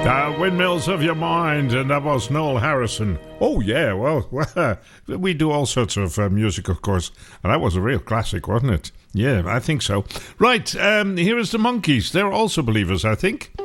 Windmills of Your Mind, and that was Noel Harrison. Oh, yeah, well, we do all sorts of music, of course, and that was a real classic, wasn't it? Yeah, I think so. Right, here is the Monkees. They're also believers, I think.